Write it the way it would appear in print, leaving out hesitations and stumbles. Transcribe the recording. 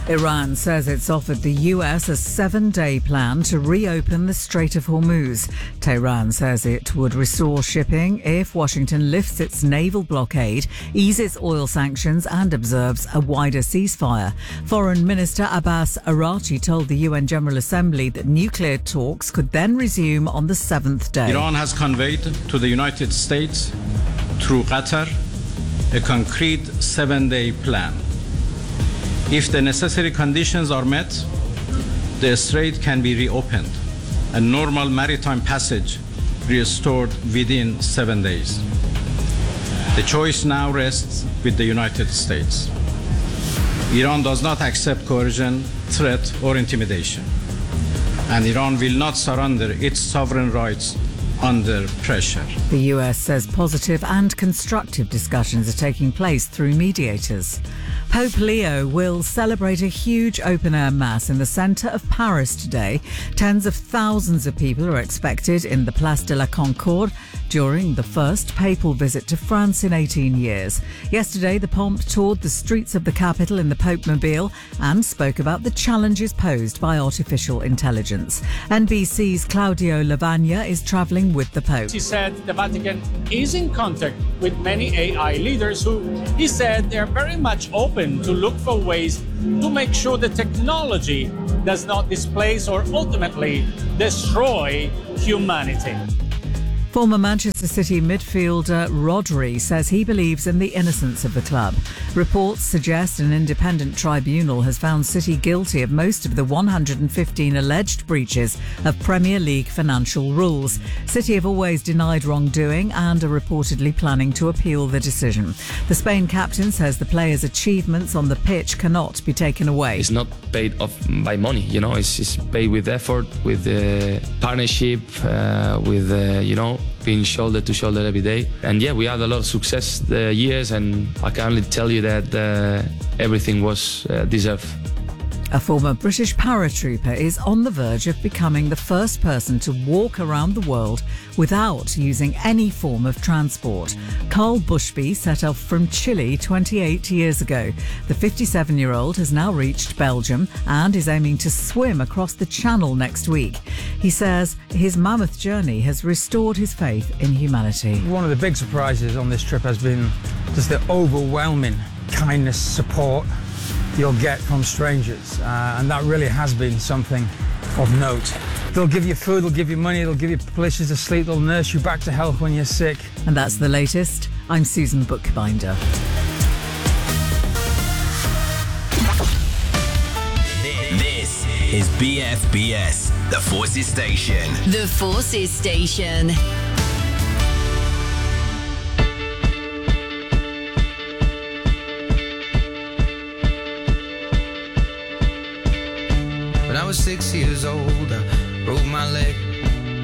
Iran says it's offered the US a 7-day plan to reopen the Strait of Hormuz. Tehran says it would restore shipping if Washington lifts its naval blockade, eases oil sanctions and observes a wider ceasefire. Foreign Minister Abbas Araghchi told the UN General Assembly that nuclear talks could then resume on the 7th day. Iran has conveyed to the United States through Qatar a concrete 7-day plan. If the necessary conditions are met, the strait can be reopened and normal maritime passage restored within 7 days. The choice now rests with the United States. Iran does not accept coercion, threat, or intimidation, and Iran will not surrender its sovereign rights under pressure. The US says positive and constructive discussions are taking place through mediators. Pope Leo will celebrate a huge open-air mass in the centre of Paris today. Tens of thousands of people are expected in the Place de la Concorde during the first papal visit to France in 18 years. Yesterday, the Pomp toured the streets of the capital in the Pope-mobile and spoke about the challenges posed by artificial intelligence. NBC's Claudio Lavagna is travelling with the Pope. He said the Vatican is in contact with many AI leaders who, he said, they're very much open to look for ways to make sure the technology does not displace or ultimately destroy humanity. Former Manchester City midfielder Rodri says he believes in the innocence of the club. Reports suggest an independent tribunal has found City guilty of most of the 115 alleged breaches of Premier League financial rules. City have always denied wrongdoing and are reportedly planning to appeal the decision. The Spain captain says the players' achievements on the pitch cannot be taken away. It's not paid off by money, it's paid with effort, with partnership, with being shoulder to shoulder every day. And we had a lot of success years, and I can only tell you that everything was deserved. A former British paratrooper is on the verge of becoming the first person to walk around the world without using any form of transport. Carl Bushby set off from Chile 28 years ago. The 57-year-old has now reached Belgium and is aiming to swim across the Channel next week. He says his mammoth journey has restored his faith in humanity. One of the big surprises on this trip has been just the overwhelming kindness, support you'll get from strangers, and that really has been something of note. They'll give you food, they'll give you money, they'll give you places to sleep, they'll nurse you back to health when you're sick. And that's the latest. I'm Susan Bookbinder. This is BFBS, The Forces Station. The Forces Station. When I was 6 years old, I broke my leg.